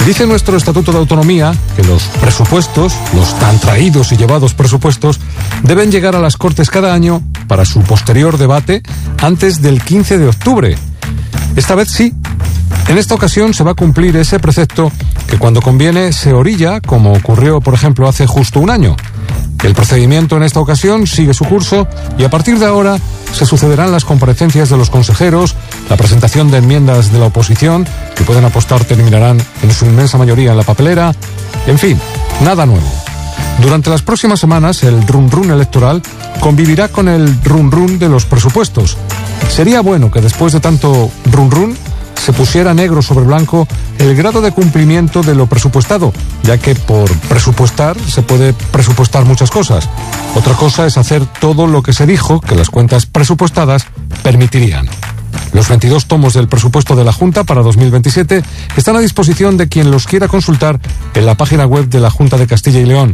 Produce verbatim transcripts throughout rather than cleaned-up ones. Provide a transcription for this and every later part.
Dice nuestro Estatuto de Autonomía que los presupuestos, los tan traídos y llevados presupuestos, deben llegar a las Cortes cada año para su posterior debate antes del quince de octubre. Esta vez sí. En esta ocasión se va a cumplir ese precepto que cuando conviene se orilla, como ocurrió, por ejemplo, hace justo un año. El procedimiento en esta ocasión sigue su curso y a partir de ahora se sucederán las comparecencias de los consejeros, la presentación de enmiendas de la oposición, que pueden apostar terminarán en su inmensa mayoría en la papelera. En fin, nada nuevo. Durante las próximas semanas el run run electoral convivirá con el run run de los presupuestos. Sería bueno que después de tanto run run se pusiera negro sobre blanco el grado de cumplimiento de lo presupuestado, ya que por presupuestar se puede presupuestar muchas cosas. Otra cosa es hacer todo lo que se dijo que las cuentas presupuestadas permitirían. Los veintidós tomos del presupuesto de la Junta para dos mil veintisiete están a disposición de quien los quiera consultar en la página web de la Junta de Castilla y León.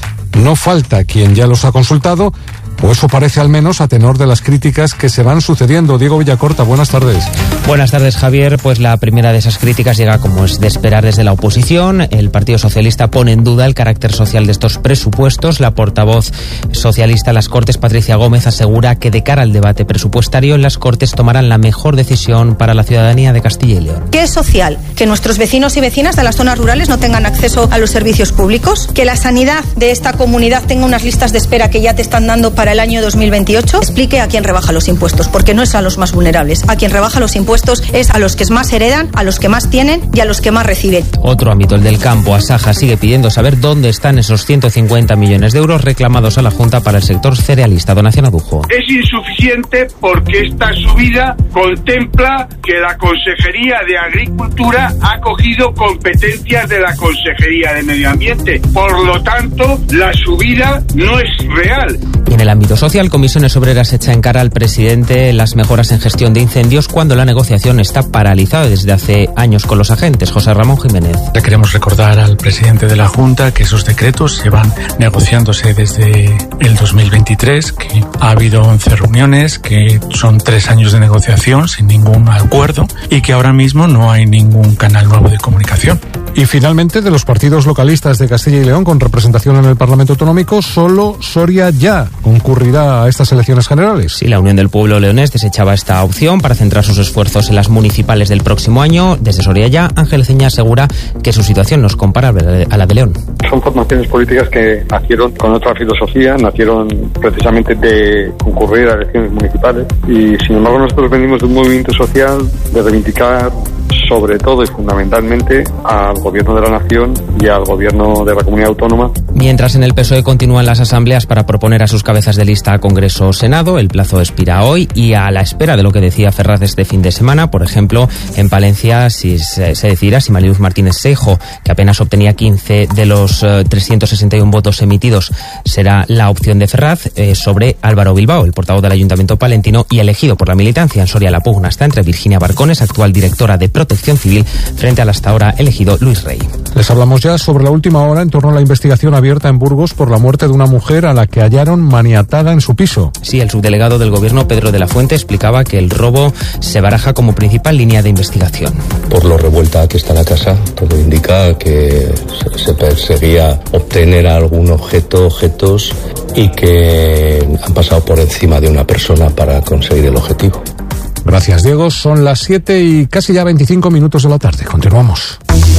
No falta quien ya los ha consultado, o eso parece al menos a tenor de las críticas que se van sucediendo. Diego Villacorta, buenas tardes. Buenas tardes, Javier. Pues la primera de esas críticas llega, como es de esperar, desde la oposición. El Partido Socialista pone en duda el carácter social de estos presupuestos. La portavoz socialista en las Cortes, Patricia Gómez, asegura que de cara al debate presupuestario en las Cortes tomarán la mejor decisión para la ciudadanía de Castilla y León. ¿Qué es social? ¿Que nuestros vecinos y vecinas de las zonas rurales no tengan acceso a los servicios públicos? ¿Que la sanidad de esta comunidad tenga unas listas de espera que ya te están dando para el año dos mil veintiocho? Explique a quién rebaja los impuestos, porque no es a los más vulnerables. A quien rebaja los impuestos es a los que más heredan, a los que más tienen y a los que más reciben. Otro ámbito, el del campo. Asaja sigue pidiendo saber dónde están esos ciento cincuenta millones de euros reclamados a la Junta para el sector cerealista. Donación Adujo. Es insuficiente porque esta subida contempla que la Consejería de Agricultura ha cogido competencias de la Consejería de Medio Ambiente. Por lo tanto, la subida no es real. Y en el ámbito social, Comisiones Obreras echa en cara al presidente las mejoras en gestión de incendios cuando la negociación está paralizada desde hace años con los agentes. José Ramón Jiménez. Le queremos recordar al presidente de la Junta que esos decretos llevan negociándose desde el dos mil veintitrés, que ha habido once reuniones, que son tres años de negociación sin ningún acuerdo y que ahora mismo no hay ningún canal nuevo de comunicación. Y finalmente, de los partidos localistas de Castilla y León con representación en el Parlamento Autonómico, solo Soria Ya concurrirá a estas elecciones generales. Sí, la Unión del Pueblo Leonés desechaba esta opción para centrar sus esfuerzos en las municipales del próximo año. Desde Soria Ya, Ángel Ceña asegura que su situación no es comparable a la de León. Son formaciones políticas que nacieron con otra filosofía, nacieron precisamente de concurrir a elecciones municipales y sin embargo nosotros venimos de un movimiento social de reivindicar sobre todo y fundamentalmente al Gobierno de la Nación y al Gobierno de la Comunidad Autónoma. Mientras en el P S O E continúan las asambleas para proponer a sus cabezas de lista a Congreso o Senado, el plazo expira hoy y a la espera de lo que decía Ferraz este fin de semana, por ejemplo, en Palencia si se, se decidirá si Mariluz Martínez Seijo, que apenas obtenía quince de los eh, trescientos sesenta y uno votos emitidos, será la opción de Ferraz eh, sobre Álvaro Bilbao, el portavoz del Ayuntamiento palentino y elegido por la militancia en Soria. La pugna está entre Virginia Barcones, actual directora de Protección Civil, frente al hasta ahora elegido Luis Rey. Les hablamos ya sobre la última hora en torno a la investigación abierta en Burgos por la muerte de una mujer a la que hallaron maniatada en su piso. Sí, el subdelegado del Gobierno, Pedro de la Fuente, explicaba que el robo se baraja como principal línea de investigación. Por lo revuelta que está la casa, todo indica que se perseguía obtener algún objeto, objetos y que han pasado por encima de una persona para conseguir el objetivo. Gracias, Diego. Son las siete y casi ya veinticinco minutos de la tarde. Continuamos.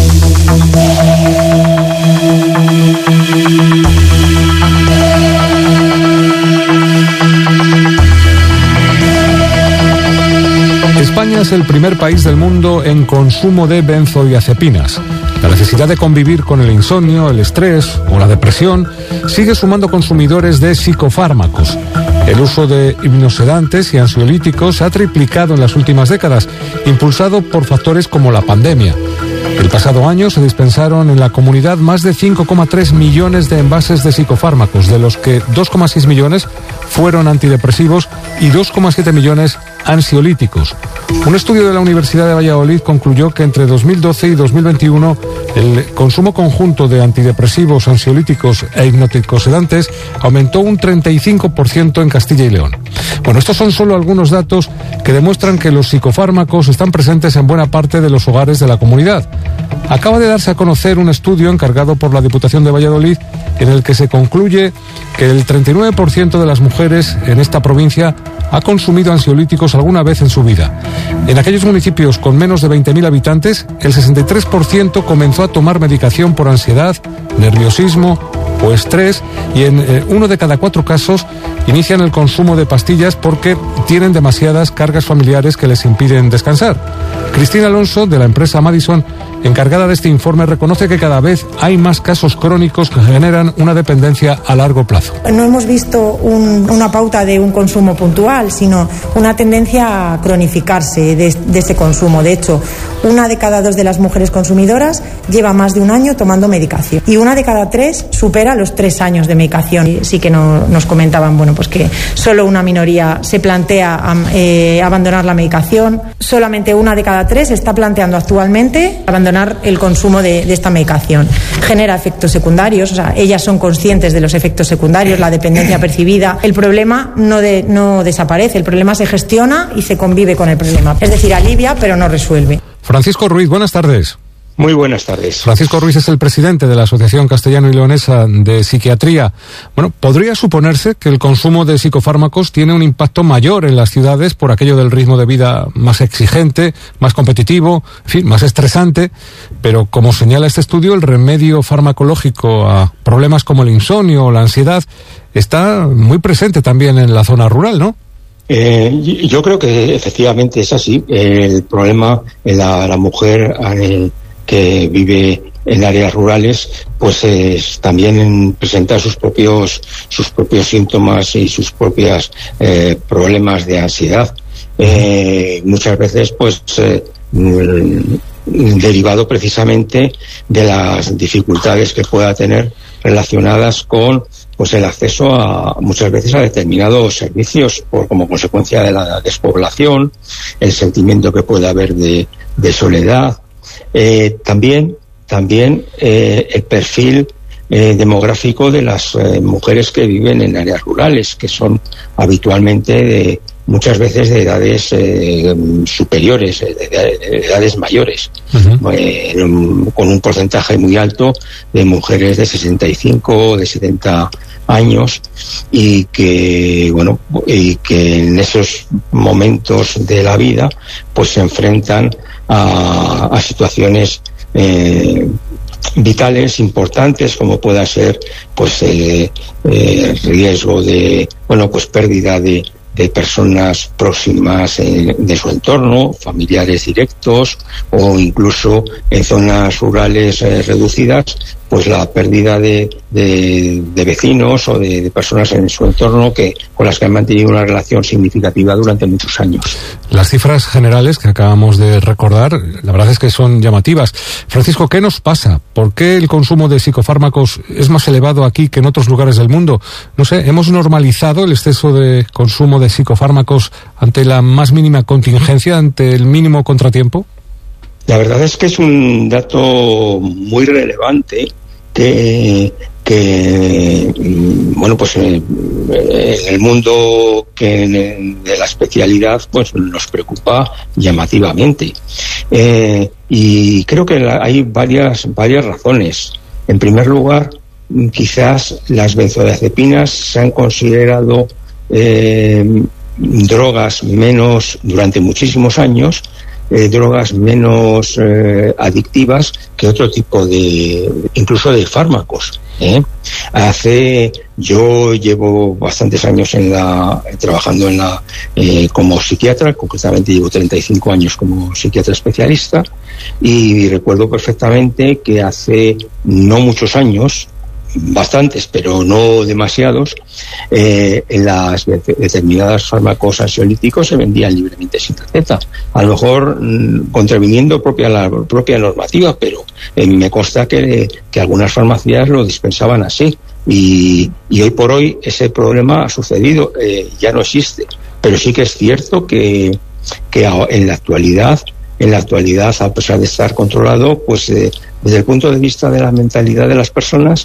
España es el primer país del mundo en consumo de benzodiazepinas. La necesidad de convivir con el insomnio, el estrés o la depresión sigue sumando consumidores de psicofármacos. El uso de hipnosedantes y ansiolíticos se ha triplicado en las últimas décadas, impulsado por factores como la pandemia. El pasado año se dispensaron en la comunidad más de cinco coma tres millones de envases de psicofármacos, de los que dos coma seis millones fueron antidepresivos y dos coma siete millones ansiolíticos. Un estudio de la Universidad de Valladolid concluyó que entre dos mil doce y dos mil veintiuno el consumo conjunto de antidepresivos, ansiolíticos e hipnoticosedantes aumentó un treinta y cinco por ciento en Castilla y León. Bueno, estos son solo algunos datos que demuestran que los psicofármacos están presentes en buena parte de los hogares de la comunidad. Acaba de darse a conocer un estudio encargado por la Diputación de Valladolid en el que se concluye que el treinta y nueve por ciento de las mujeres en esta provincia ha consumido ansiolíticos alguna vez en su vida. En aquellos municipios con menos de veinte mil habitantes, el sesenta y tres por ciento comenzó a tomar medicación por ansiedad, nerviosismo o estrés, y en eh, uno de cada cuatro casos inician el consumo de pastillas porque tienen demasiadas cargas familiares que les impiden descansar. Cristina Alonso, de la empresa Madison, encargada de este informe, reconoce que cada vez hay más casos crónicos que generan una dependencia a largo plazo. No hemos visto un, una pauta de un consumo puntual, sino una tendencia a cronificarse de, de ese consumo. De hecho, una de cada dos de las mujeres consumidoras lleva más de un año tomando medicación y una de cada tres supera los tres años de medicación. Y sí que no, nos comentaban, bueno, pues que solo una minoría se plantea eh, abandonar la medicación. Solamente una de cada tres está planteando actualmente abandonar el consumo de, de esta medicación. Genera efectos secundarios, o sea, ellas son conscientes de los efectos secundarios, la dependencia percibida. El problema no, de, no desaparece, el problema se gestiona y se convive con el problema. Es decir, alivia, pero no resuelve. Francisco Ruiz, buenas tardes. Muy buenas tardes. Francisco Ruiz es el presidente de la Asociación Castellano y Leonesa de Psiquiatría. Bueno, ¿podría suponerse que el consumo de psicofármacos tiene un impacto mayor en las ciudades por aquello del ritmo de vida más exigente, más competitivo, en fin, más estresante? Pero como señala este estudio, el remedio farmacológico a problemas como el insomnio o la ansiedad está muy presente también en la zona rural, ¿no? Eh, yo creo que efectivamente es así. El problema en la, la mujer eh, que vive en áreas rurales, pues es, también presenta sus propios sus propios síntomas y sus propios eh, problemas de ansiedad. Eh, muchas veces, pues, eh, derivado precisamente de las dificultades que pueda tener relacionadas con, pues, el acceso a muchas veces a determinados servicios por como consecuencia de la despoblación, el sentimiento que puede haber de, de soledad. Eh, también, también eh, el perfil eh, demográfico de las eh, mujeres que viven en áreas rurales, que son habitualmente de, muchas veces de edades eh, superiores, de, de, de edades mayores, uh-huh. eh, con un porcentaje muy alto de mujeres de sesenta y cinco, de setenta años, y que, bueno, y que en esos momentos de la vida pues se enfrentan a, a situaciones eh, vitales importantes, como pueda ser pues el eh, riesgo de, bueno, pues pérdida de de personas próximas eh, de su entorno, familiares directos, o incluso en zonas rurales eh, reducidas, pues la pérdida de, de, de vecinos o de, de personas en su entorno que con las que han mantenido una relación significativa durante muchos años. Las cifras generales que acabamos de recordar, la verdad es que son llamativas. Francisco, ¿qué nos pasa? ¿Por qué el consumo de psicofármacos es más elevado aquí que en otros lugares del mundo? No sé, ¿hemos normalizado el exceso de consumo de psicofármacos ante la más mínima contingencia, ante el mínimo contratiempo? La verdad es que es un dato muy relevante que, que bueno, pues en el mundo que de la especialidad pues nos preocupa llamativamente. Eh, y creo que hay varias, varias razones. En primer lugar, quizás las benzodiazepinas se han considerado eh, drogas menos, durante muchísimos años, Eh, drogas menos eh, adictivas que otro tipo de, incluso de fármacos. ¿eh? Hace, yo llevo bastantes años en la, trabajando en la, eh, como psiquiatra, concretamente llevo treinta y cinco años como psiquiatra especialista, y recuerdo perfectamente que hace no muchos años, bastantes, pero no demasiados, eh, en las determinadas fármacos ansiolíticos se vendían libremente sin receta. A lo mejor mmm, contraviniendo propia la propia normativa, pero eh, me consta que, que algunas farmacias lo dispensaban así. Y, y hoy por hoy ese problema ha sucedido, eh, ya no existe. Pero sí que es cierto que, que en la actualidad, en la actualidad, a pesar de estar controlado, pues eh, desde el punto de vista de la mentalidad de las personas,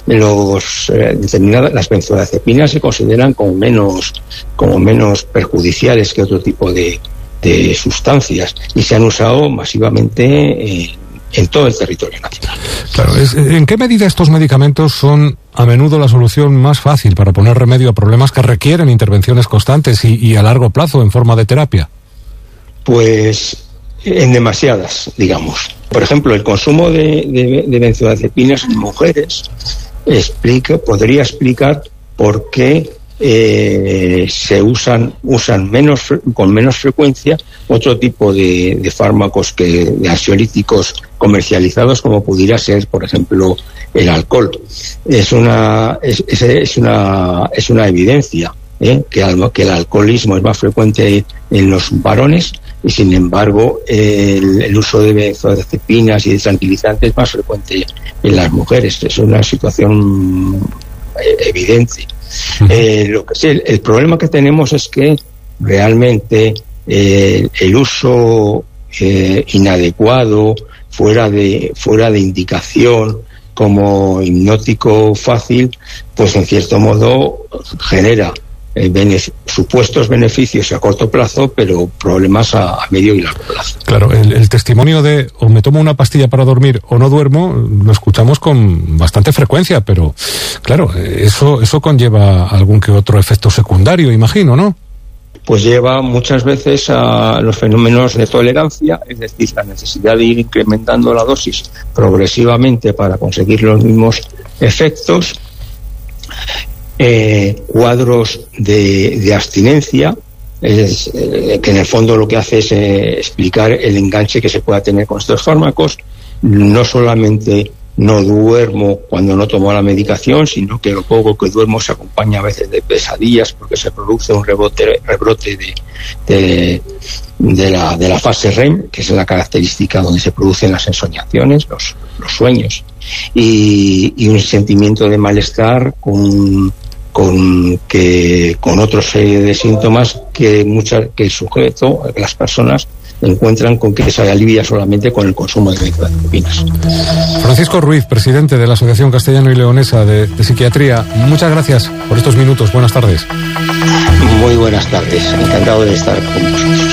los eh, determinadas las benzodiazepinas se consideran como menos como menos perjudiciales que otro tipo de, de sustancias, y se han usado masivamente en, en todo el territorio nacional. Claro, ¿en qué medida estos medicamentos son a menudo la solución más fácil para poner remedio a problemas que requieren intervenciones constantes y, y a largo plazo en forma de terapia? Pues en demasiadas, digamos. Por ejemplo, el consumo de, de, de benzodiazepinas en mujeres explica, podría explicar por qué eh, se usan usan menos con menos frecuencia otro tipo de, de fármacos que de ansiolíticos comercializados, como pudiera ser, por ejemplo, el alcohol. Es una es, es, es una es una evidencia ¿eh? que, al, que el alcoholismo es más frecuente en los varones y, sin embargo, el, el uso de benzodiazepinas y de tranquilizantes es más frecuente en las mujeres. Es una situación evidente. Eh, lo que sí, el, el problema que tenemos es que realmente eh, el uso eh, inadecuado, fuera de fuera de indicación, como hipnótico fácil, pues en cierto modo genera eh, benef- supuestos beneficios a corto plazo, pero problemas a, a medio y largo plazo. Claro, el, el testimonio de o me tomo una pastilla para dormir o no duermo lo escuchamos con bastante frecuencia, pero claro, eso eso conlleva algún que otro efecto secundario, imagino, ¿no? Pues lleva muchas veces a los fenómenos de tolerancia, es decir, la necesidad de ir incrementando la dosis progresivamente para conseguir los mismos efectos, eh, cuadros de, de abstinencia, es, eh, que en el fondo lo que hace es eh, explicar el enganche que se pueda tener con estos fármacos. No solamente no duermo cuando no tomo la medicación, sino que lo poco que duermo se acompaña a veces de pesadillas, porque se produce un rebote, rebrote de, de, de, la, de la fase R E M, que es la característica donde se producen las ensoñaciones, los, los sueños, y, y un sentimiento de malestar con, con, que, con otra serie de síntomas que, muchas, que el sujeto, las personas, encuentran con que se alivia solamente con el consumo de benzodiazepinas. Francisco Ruiz, presidente de la Asociación Castellano y Leonesa de, de Psiquiatría, muchas gracias por estos minutos. Buenas tardes. Muy buenas tardes, encantado de estar con vosotros.